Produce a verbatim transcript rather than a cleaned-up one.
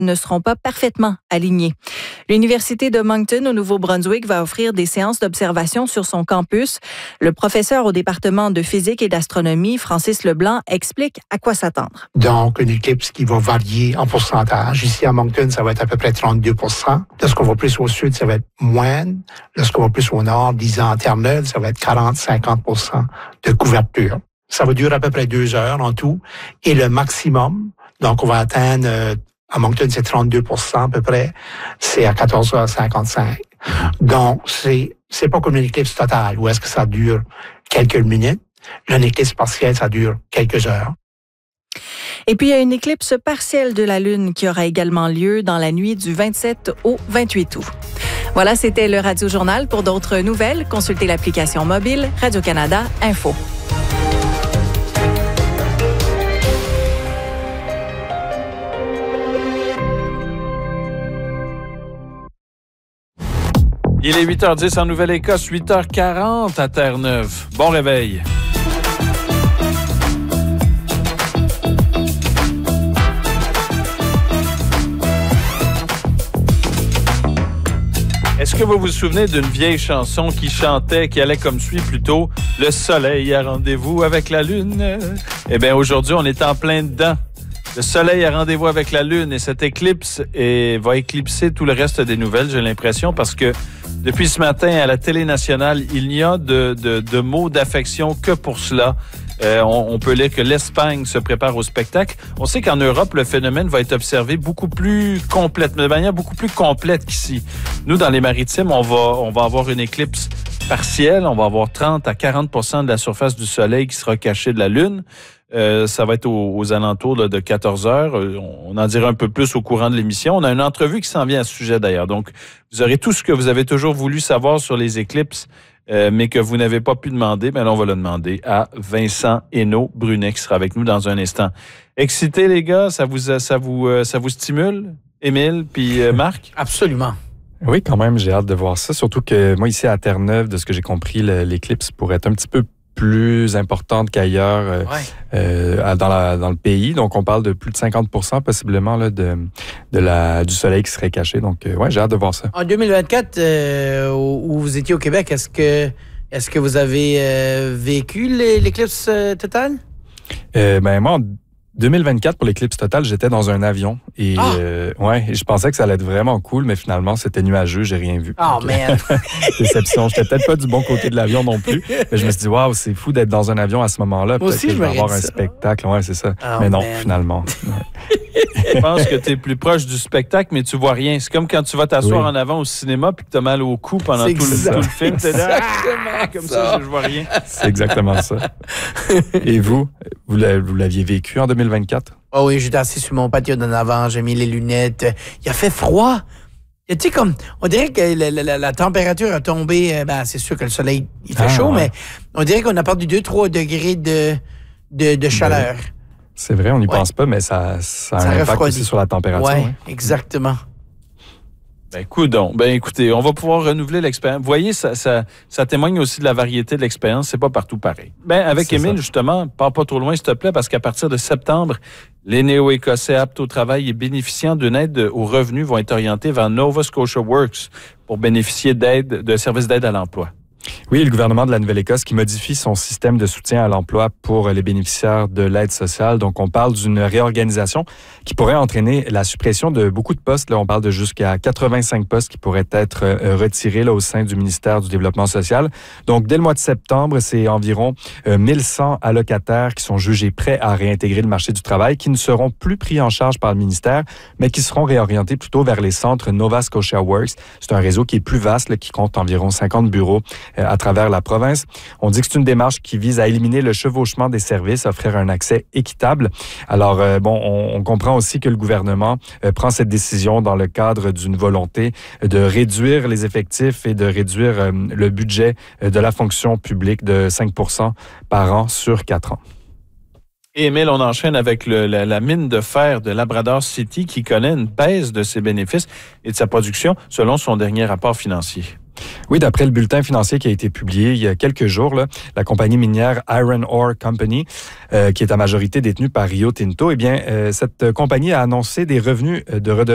ne seront pas parfaitement alignés. L'Université de Moncton au Nouveau-Brunswick va offrir des séances d'observation sur son campus. Le professeur au département de physique et d'astronomie, Francis Leblanc, explique à quoi s'attendre. Donc, une éclipse qui va varier en pourcentage. Ici, à Moncton, ça va être à peu près trente-deux pour cent. Lorsqu'on va plus au sud, ça va être moins. Lorsqu'on va plus au nord, disons en Terre-Neuve, ça va être quarante à cinquante pour cent de couverture. Ça va durer à peu près deux heures en tout. Et le maximum, donc on va atteindre, euh, à Moncton, c'est trente-deux pour cent à peu près, c'est à quatorze heures cinquante-cinq. Donc, c'est, c'est pas comme une éclipse totale, où est-ce que ça dure quelques minutes. Une éclipse partielle, ça dure quelques heures. Et puis, il y a une éclipse partielle de la Lune qui aura également lieu dans la nuit du vingt-sept au vingt-huit août. Voilà, c'était le Radio Journal. Pour d'autres nouvelles, consultez l'application mobile Radio-Canada Info. Il est huit heures dix en Nouvelle-Écosse, huit heures quarante à Terre-Neuve. Bon réveil. Est-ce que vous vous souvenez d'une vieille chanson qui chantait, qui allait comme suit plutôt « Le soleil a rendez-vous avec la lune ». Eh bien, aujourd'hui, on est en plein dedans. Le soleil a rendez-vous avec la lune et cette éclipse est, va éclipser tout le reste des nouvelles, j'ai l'impression, parce que depuis ce matin, à la télé nationale, il n'y a de, de, de mots d'affection que pour cela. Euh, on, on peut lire que l'Espagne se prépare au spectacle. On sait qu'en Europe, le phénomène va être observé beaucoup plus complète, de manière beaucoup plus complète qu'ici. Nous, dans les Maritimes, on va, on va avoir une éclipse partielle. On va avoir trente à quarante pour cent de la surface du soleil qui sera cachée de la Lune. Euh, ça va être aux, aux alentours là, de quatorze heures. On en dira un peu plus au courant de l'émission. On a une entrevue qui s'en vient à ce sujet d'ailleurs. Donc, vous aurez tout ce que vous avez toujours voulu savoir sur les éclipses, euh, mais que vous n'avez pas pu demander. Mais là, on va le demander à Vincent Hainaut-Brunet qui sera avec nous dans un instant. Excité, les gars? Ça vous, ça vous, ça vous stimule? Émile puis euh, Marc? Absolument. Oui, quand même, j'ai hâte de voir ça. Surtout que moi, ici à Terre-Neuve, de ce que j'ai compris, le, l'éclipse pourrait être un petit peu plus importante qu'ailleurs euh, ouais. euh, dans, la, dans le pays. Donc, on parle de plus de cinquante pour cent possiblement là, de, de la, du soleil qui serait caché. Donc, euh, ouais, j'ai hâte de voir ça. En deux mille vingt-quatre, euh, où vous étiez au Québec, est-ce que, est-ce que vous avez euh, vécu l'éclipse euh, totale? Euh, ben, moi, en deux mille vingt-quatre, pour l'éclipse totale, j'étais dans un avion. Et ah! euh, ouais, je pensais que ça allait être vraiment cool, mais finalement, c'était nuageux, j'ai rien vu. Oh, man! Déception. J'étais peut-être pas du bon côté de l'avion non plus. Mais je me suis dit, waouh, c'est fou d'être dans un avion à ce moment-là. Moi aussi, que je vais avoir un ça. spectacle. Ouais, c'est ça. Oh, mais non, man. finalement. Je pense que tu es plus proche du spectacle, mais tu vois rien. C'est comme quand tu vas t'asseoir oui. en avant au cinéma puis que tu as mal au cou pendant tout le, tout le film. T'es là, ah, comme ça, je vois rien. C'est exactement ça. Et vous, vous l'aviez vécu en deux mille vingt-quatre? Oh oui, j'étais assis sur mon patio d'en avant, j'ai mis les lunettes. Il a fait froid. Tu sais, comme, on dirait que la, la, la température a tombé. Ben, c'est sûr que le soleil, il fait ah, chaud, ouais. mais on dirait qu'on a perdu deux à trois degrés de, de, de chaleur. Ben, c'est vrai, on n'y ouais. pense pas, mais ça, ça a ça un impact refroidit. Aussi sur la température. Ouais, ouais. exactement. Ben, coudonc. Ben, écoutez, on va pouvoir renouveler l'expérience. Vous voyez, ça, ça, ça témoigne aussi de la variété de l'expérience. C'est pas partout pareil. Ben, avec Émile, justement, pars pas trop loin, s'il te plaît, parce qu'à partir de septembre, les Néo-Écossais aptes au travail et bénéficiant d'une aide aux revenus vont être orientés vers Nova Scotia Works pour bénéficier d'aide, de services d'aide à l'emploi. Oui, le gouvernement de la Nouvelle-Écosse qui modifie son système de soutien à l'emploi pour les bénéficiaires de l'aide sociale. Donc, on parle d'une réorganisation qui pourrait entraîner la suppression de beaucoup de postes. Là, on parle de jusqu'à quatre-vingt-cinq postes qui pourraient être retirés là, au sein du ministère du Développement social. Donc, dès le mois de septembre, c'est environ euh, mille cent allocataires qui sont jugés prêts à réintégrer le marché du travail, qui ne seront plus pris en charge par le ministère, mais qui seront réorientés plutôt vers les centres Nova Scotia Works. C'est un réseau qui est plus vaste, là, qui compte environ cinquante bureaux à travers la province. On dit que c'est une démarche qui vise à éliminer le chevauchement des services, offrir un accès équitable. Alors, euh, bon, on, on comprend aussi que le gouvernement euh, prend cette décision dans le cadre d'une volonté de réduire les effectifs et de réduire euh, le budget de la fonction publique de cinq pour cent par an sur quatre ans. Et Émile, on enchaîne avec le, la, la mine de fer de Labrador City qui connaît une baisse de ses bénéfices et de sa production selon son dernier rapport financier. Oui, d'après le bulletin financier qui a été publié il y a quelques jours, là, la compagnie minière Iron Ore Company, euh, qui est à majorité détenue par Rio Tinto, eh bien, euh, cette compagnie a annoncé des revenus de redevance